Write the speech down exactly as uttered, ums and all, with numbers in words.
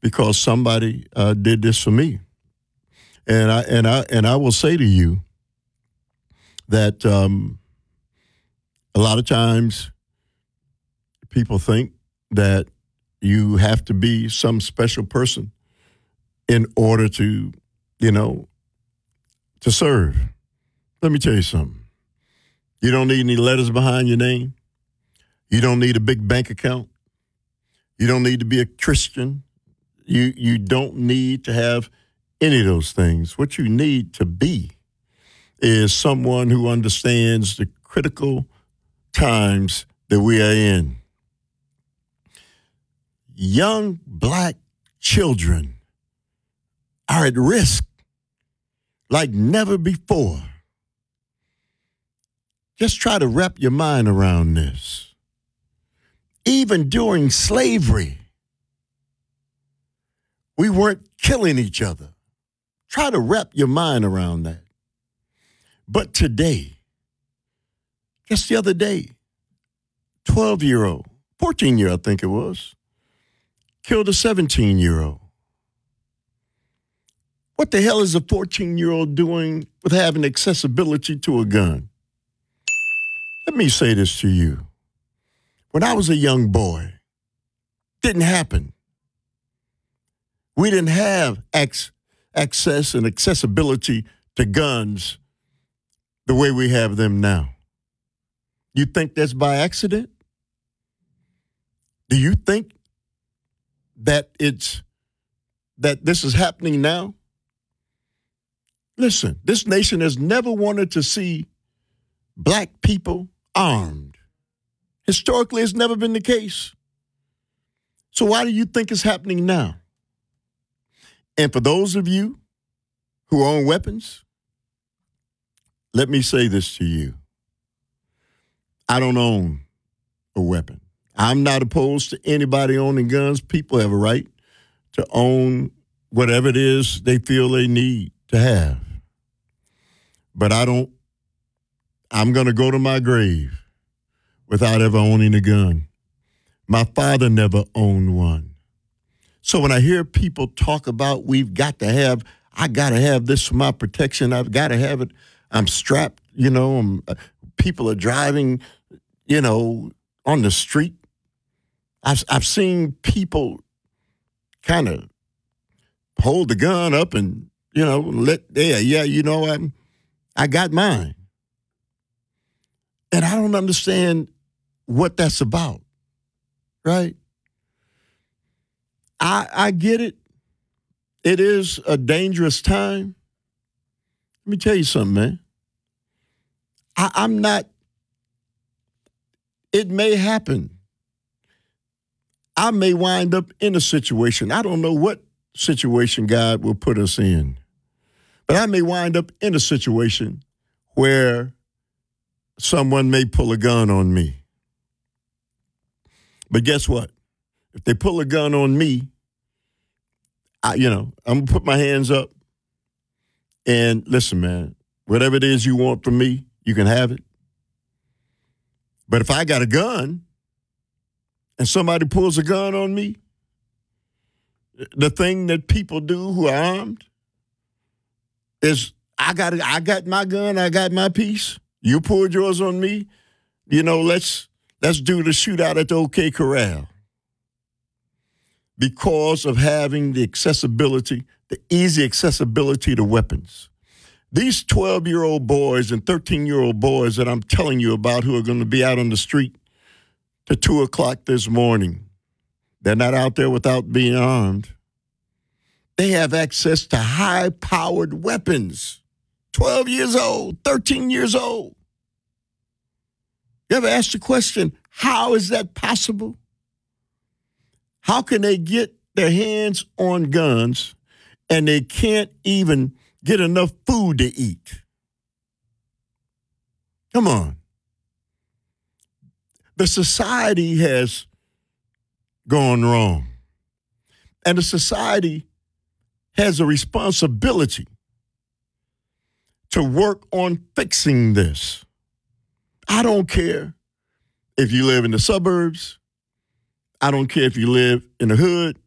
because somebody uh, did this for me. And I and I and I will say to you that um, a lot of times people think that you have to be some special person in order to, you know, to serve. Let me tell you something. You don't need any letters behind your name. You don't need a big bank account. You don't need to be a Christian. You you don't need to have any of those things. What you need to be is someone who understands the critical times that we are in. Young black children are at risk like never before. Just try to wrap your mind around this. Even during slavery, we weren't killing each other. Try to wrap your mind around that. But today, just the other day, twelve-year-old, fourteen-year-old, I think it was, killed a seventeen-year-old. What the hell is a fourteen-year-old doing with having accessibility to a gun? Let me say this to you. When I was a young boy, didn't happen. We didn't have ac- access and accessibility to guns the way we have them now. You think that's by accident? Do you think that it's that this is happening now? Listen, this nation has never wanted to see black people armed. Historically, it's never been the case. So why do you think it's happening now? And for those of you who own weapons, let me say this to you. I don't own a weapon. I'm not opposed to anybody owning guns. People have a right to own whatever it is they feel they need to have. But I don't, I'm going to go to my grave without ever owning a gun. My father never owned one. So when I hear people talk about we've got to have, I got to have this for my protection, I've got to have it, I'm strapped, you know, I'm, uh, people are driving, you know, on the street. I've, I've seen people kind of hold the gun up and, you know, let, yeah, yeah, you know, I'm, I got mine. And I don't understand what that's about, right? I I get it. It is a dangerous time. Let me tell you something, man. I, I'm not, it may happen. I may wind up in a situation. I don't know what situation God will put us in. But I may wind up in a situation where someone may pull a gun on me. But guess what? If they pull a gun on me, I, you know, I'm going to put my hands up and listen, man, whatever it is you want from me, you can have it. But if I got a gun and somebody pulls a gun on me, the thing that people do who are armed is I got I got my gun, I got my piece. You pulled yours on me. You know, let's let's do the shootout at the OK Corral. Because of having the accessibility, the easy accessibility to weapons. These twelve-year-old boys and thirteen-year-old boys that I'm telling you about who are going to be out on the street to two o'clock this morning, they're not out there without being armed. They have access to high-powered weapons. twelve years old, thirteen years old. You ever asked the question, how is that possible? How can they get their hands on guns and they can't even get enough food to eat? Come on. The society has gone wrong. And the society has a responsibility to work on fixing this. I don't care if you live in the suburbs. I don't care if you live in the hood.